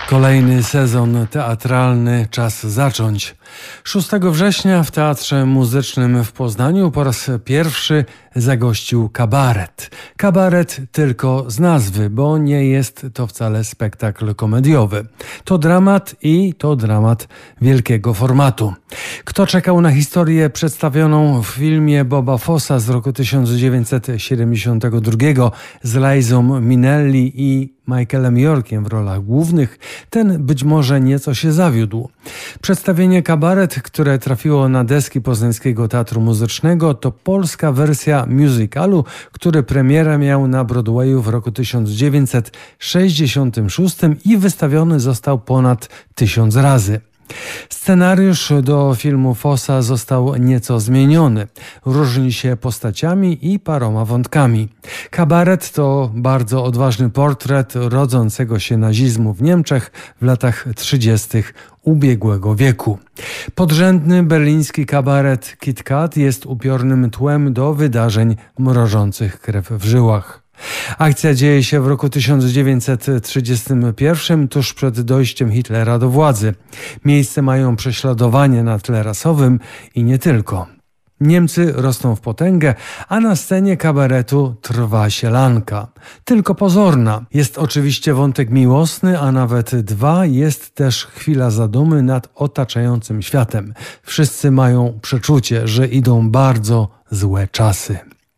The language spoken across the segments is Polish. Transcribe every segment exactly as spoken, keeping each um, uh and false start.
Kolejny sezon teatralny czas zacząć. szóstego września w Teatrze Muzycznym w Poznaniu po raz pierwszy zagościł kabaret. Kabaret tylko z nazwy, bo nie jest to wcale spektakl komediowy. To dramat i to dramat wielkiego formatu. Kto czekał na historię przedstawioną w filmie Boba Fossa z roku tysiąc dziewięćset siedemdziesiątego drugiego z Liza Minnelli i Michaelem Yorkiem w rolach głównych, ten być może nieco się zawiódł. Przedstawienie Kabaret, które trafiło na deski Poznańskiego Teatru Muzycznego, to polska wersja musicalu, który premierę miał na Broadwayu w roku tysiąc dziewięćset sześćdziesiątym szóstym i wystawiony został ponad tysiąc razy. Scenariusz do filmu Fossa został nieco zmieniony. Różni się postaciami i paroma wątkami. Kabaret to bardzo odważny portret rodzącego się nazizmu w Niemczech w latach trzydziestych ubiegłego wieku. Podrzędny berliński kabaret Kit Kat jest upiornym tłem do wydarzeń mrożących krew w żyłach. Akcja dzieje się w roku tysiąc dziewięćset trzydziestym pierwszym, tuż przed dojściem Hitlera do władzy. Miejsce mają prześladowanie na tle rasowym i nie tylko. Niemcy rosną w potęgę, a na scenie kabaretu trwa sielanka. Tylko pozorna. Jest oczywiście wątek miłosny, a nawet dwa. Jest też chwila zadumy nad otaczającym światem. Wszyscy mają przeczucie, że idą bardzo złe czasy.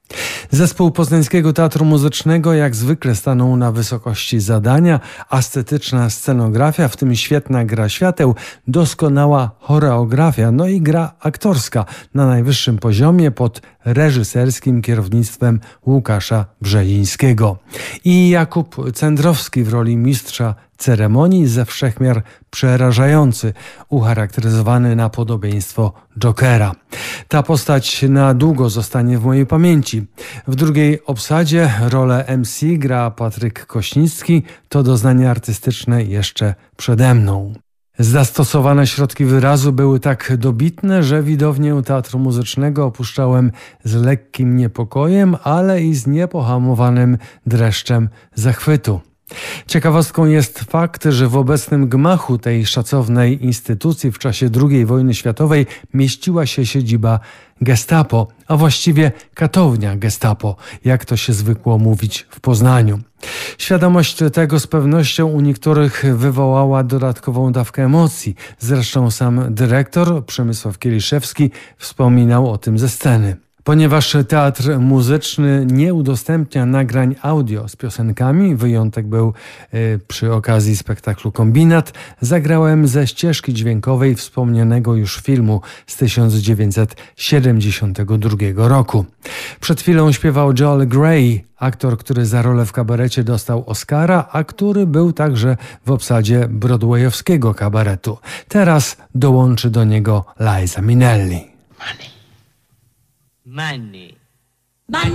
Zespół Poznańskiego Teatru Muzycznego jak zwykle stanął na wysokości zadania. Ascetyczna scenografia, w tym świetna gra świateł, doskonała choreografia, no i gra aktorska na najwyższym poziomie pod reżyserskim kierownictwem Łukasza Brzezińskiego. I Jakub Cędrowski w roli mistrza ceremonii ze wszechmiar przerażający, ucharakteryzowany na podobieństwo Jokera. Ta postać na długo zostanie w mojej pamięci. W drugiej obsadzie rolę M C gra Patryk Kośnicki. To doznanie artystyczne jeszcze przede mną. Zastosowane środki wyrazu były tak dobitne, że widownię Teatru Muzycznego opuszczałem z lekkim niepokojem, ale i z niepohamowanym dreszczem zachwytu. Ciekawostką jest fakt, że w obecnym gmachu tej szacownej instytucji w czasie drugiej wojny światowej mieściła się siedziba Gestapo, a właściwie katownia Gestapo, jak to się zwykło mówić w Poznaniu. Świadomość tego z pewnością u niektórych wywołała dodatkową dawkę emocji. Zresztą sam dyrektor Przemysław Kieliszewski wspominał o tym ze sceny. Ponieważ Teatr Muzyczny nie udostępnia nagrań audio z piosenkami, wyjątek był y, przy okazji spektaklu Kombinat, zagrałem ze ścieżki dźwiękowej wspomnianego już filmu z tysiąc dziewięćset siedemdziesiątego drugiego roku. Przed chwilą śpiewał Joel Grey, aktor, który za rolę w kabarecie dostał Oscara, a który był także w obsadzie broadwayowskiego kabaretu. Teraz dołączy do niego Liza Minnelli. Money. Money.